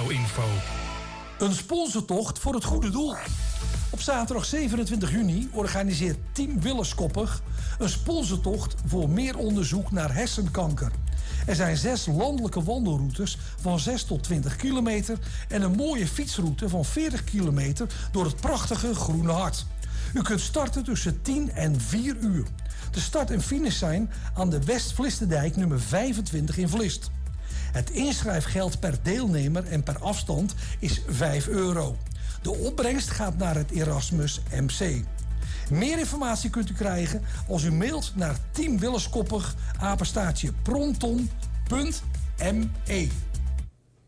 regio-info. Een sponsortocht voor het goede doel. Op zaterdag 27 juni organiseert Team Willeskoppig een sponsortocht voor meer onderzoek naar hersenkanker. Er zijn 6 landelijke wandelroutes van 6 tot 20 kilometer en een mooie fietsroute van 40 kilometer door het prachtige Groene Hart. U kunt starten tussen 10 en 4 uur. De start en finish zijn aan de West-Vlisterdijk nummer 25 in Vlist. Het inschrijfgeld per deelnemer en per afstand is €5. De opbrengst gaat naar het Erasmus MC. Meer informatie kunt u krijgen als u mailt naar teamwilleskoppig@pronton.me.